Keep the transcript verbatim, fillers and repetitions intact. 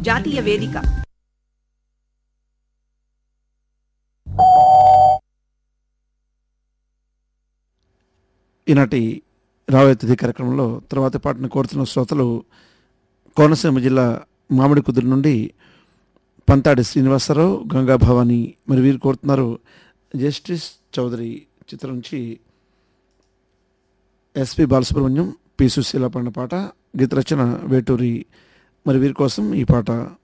జాతీయ వేదిక. ఈనాటి రాబోయే తిథి కార్యక్రమంలో తర్వాత పాటను కోరుతున్న శ్రోతలు కోనసీమ జిల్లా మామిడి కుదురు నుండి పంతాడి శ్రీనివాసరావు, గంగా భవాని. మరి వీరు కోరుతున్నారు జస్టిస్ చౌదరి చిత్రం నుంచి ఎస్పి బాలసుబ్రహ్మణ్యం, పి సుశీల పాడిన పాట. గీత రచన వేటూరి. మరి వీరి కోసం ఈ పాట.